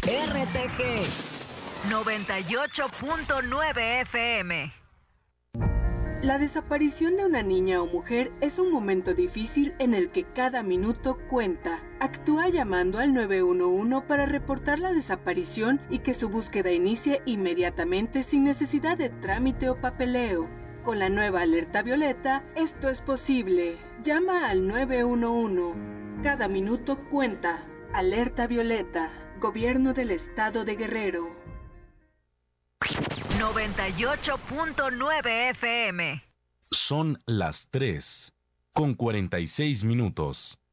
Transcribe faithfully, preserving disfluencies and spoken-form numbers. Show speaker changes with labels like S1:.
S1: R T G noventa y ocho punto nueve F M.
S2: La desaparición de una niña o mujer es un momento difícil en el que cada minuto cuenta. Actúa llamando al nueve uno uno para reportar la desaparición y que su búsqueda inicie inmediatamente sin necesidad de trámite o papeleo. Con la nueva alerta violeta, esto es posible. Llama al nueve uno uno. Cada minuto cuenta. Alerta violeta. Gobierno del Estado de Guerrero.
S1: noventa y ocho punto nueve F M.
S3: Son las tres con cuarenta y seis minutos.